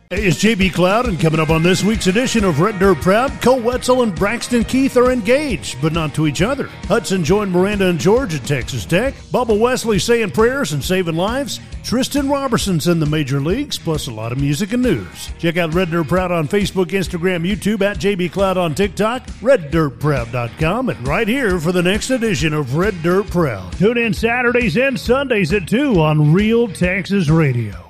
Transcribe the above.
Hey, it's JB Cloud, and coming up on this week's edition of Red Dirt Proud, Cole Wetzel and Braxton Keith are engaged, but not to each other. Hudson joined Miranda and George at Texas Tech. Bubba Wesley saying prayers and saving lives. Tristan Robertson's in the major leagues, plus a lot of music and news. Check out Red Dirt Proud on Facebook, Instagram, YouTube, at JB Cloud on TikTok, RedDirtProud.com, and right here for the next edition of Red Dirt Proud. Tune in Saturdays and Sundays at 2 on Real Texas Radio.